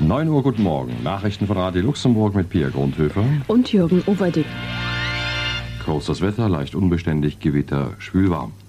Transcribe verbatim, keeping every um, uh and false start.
neun Uhr, guten Morgen. Nachrichten von Radio Luxemburg mit Pia Grundhöfer und Jürgen Overdick. Großes Wetter, leicht unbeständig, Gewitter, schwül warm.